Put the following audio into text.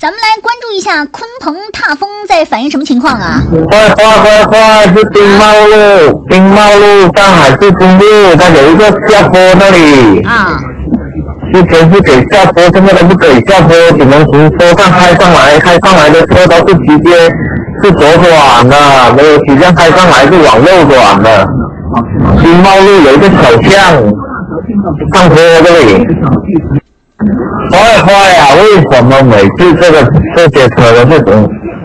咱们来关注一下鲲鹏踏风在反映什么情况啊？ 快！是丁茂路，上海市中路，它有一个下坡那里啊。之前是给下坡，现在都不给下坡，只能从车上开上来的车都是直接是左转的，没有直接开上来是往右转的。丁茂路有一个小巷，上坡这里。快啊！为什么每次这些车都是